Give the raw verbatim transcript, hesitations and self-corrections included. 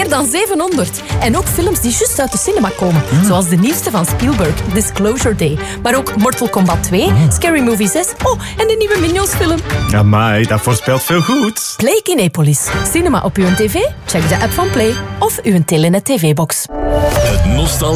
Meer dan zevenhonderd. En ook films die juist uit de cinema komen. Mm. Zoals de nieuwste van Spielberg, Disclosure Day. Maar ook Mortal Kombat twee, mm. Scary Movie zes. Oh, en de nieuwe Minions film. Amai, dat voorspelt veel goed. Play Kinepolis. Cinema op uw tv? Check de app van Play. Of uw Telenet tv-box. Het nostalgie.